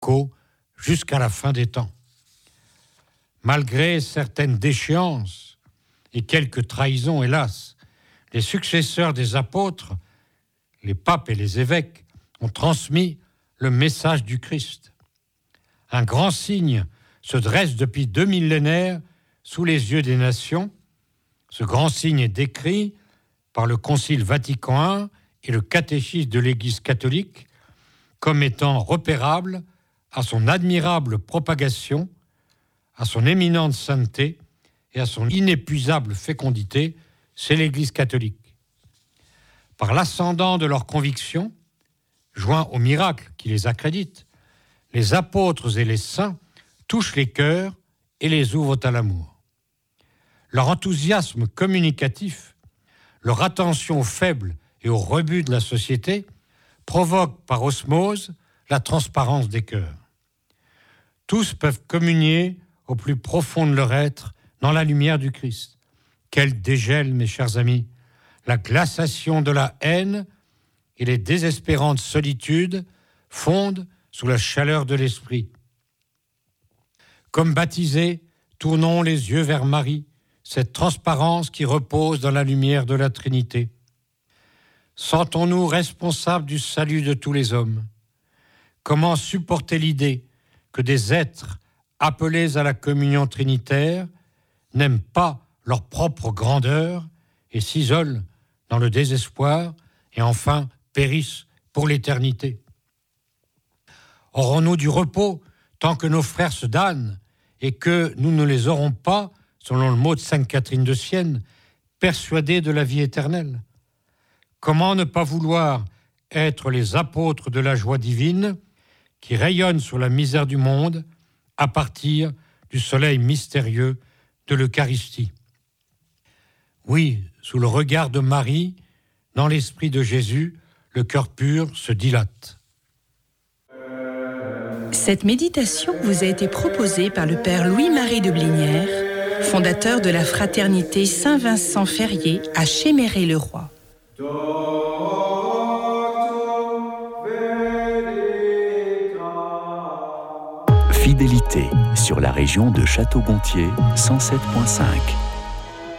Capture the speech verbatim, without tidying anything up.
écho jusqu'à la fin des temps. Malgré certaines déchéances et quelques trahisons, hélas, les successeurs des apôtres, les papes et les évêques, ont transmis le message du Christ. Un grand signe se dresse depuis deux millénaires sous les yeux des nations. Ce grand signe est décrit par le Concile Vatican un et le catéchisme de l'Église catholique comme étant repérable à son admirable propagation, à son éminente sainteté et à son inépuisable fécondité, c'est l'Église catholique. Par l'ascendant de leurs convictions, joint au miracle qui les accrédite, les apôtres et les saints touchent les cœurs et les ouvrent à l'amour. Leur enthousiasme communicatif, leur attention aux faibles et aux rebuts de la société provoquent par osmose la transparence des cœurs. Tous peuvent communier au plus profond de leur être dans la lumière du Christ. Quel dégel, mes chers amis, la glaciation de la haine et les désespérantes solitudes fondent sous la chaleur de l'esprit. Comme baptisés, tournons les yeux vers Marie, cette transparence qui repose dans la lumière de la Trinité. Sentons-nous responsables du salut de tous les hommes. Comment supporter l'idée que des êtres appelés à la communion trinitaire n'aiment pas leur propre grandeur et s'isolent dans le désespoir et enfin périssent pour l'éternité? Aurons-nous du repos tant que nos frères se damnent et que nous ne les aurons pas, selon le mot de sainte Catherine de Sienne, persuadés de la vie éternelle? Comment ne pas vouloir être les apôtres de la joie divine qui rayonnent sur la misère du monde à partir du soleil mystérieux de l'Eucharistie? Oui, sous le regard de Marie, dans l'esprit de Jésus, le cœur pur se dilate. Cette méditation vous a été proposée par le Père Louis-Marie de Blinière, fondateur de la fraternité Saint-Vincent-Ferrier à Chéméré-le-Roi. Fidélité sur la région de Château-Gontier cent sept virgule cinq.